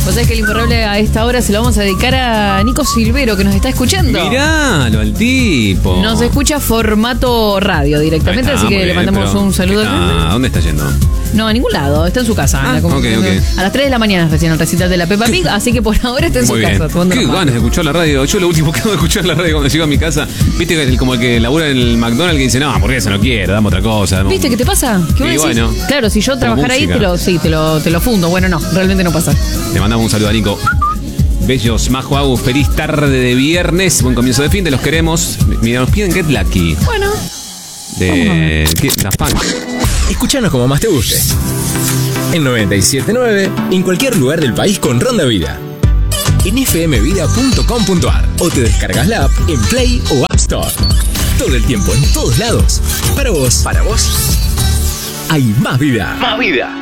Vos sabés que el Imborrable a esta hora se lo vamos a dedicar a Nico Silvero, que nos está escuchando. Miralo al tipo. Nos escucha formato radio directamente, Ahí está, así que muy le bien, mandamos pero un saludo. ¿a dónde está yendo? No, a ningún lado, está en su casa. Ah, ok. A las 3 de la mañana recién el recital de la Peppa Pig, así que por ahora está en Muy su bien. casa. tomando Qué los ganas de escuchar la radio. Yo lo último que hago de escuchar la radio cuando llego a mi casa, viste que es como el que labura en el McDonald's que dice, no, porque eso no quiero, dame otra cosa. ¿Viste qué te pasa? ¿Qué Y vos decís? bueno, Claro, si yo trabajara ahí, música. te lo fundo. Bueno, no, realmente no pasa. Le mandamos un saludo a Nico. Bellos, Majo, Agus, feliz tarde de viernes, buen comienzo de fin, te los queremos. Mira, nos piden Get Lucky. Bueno. De Daft Punk. Escuchanos como más te guste. En 97.9, en cualquier lugar del país con Ronda Vida. En fmvida.com.ar o te descargas la app en Play o App Store. Todo el tiempo, en todos lados. Para vos. Hay más vida. Más vida.